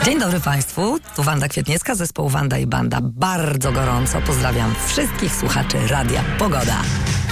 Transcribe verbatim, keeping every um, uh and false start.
Dzień dobry Państwu, tu Wanda Kwietniewska, zespołu Wanda i Banda. Bardzo gorąco pozdrawiam wszystkich słuchaczy Radia Pogoda.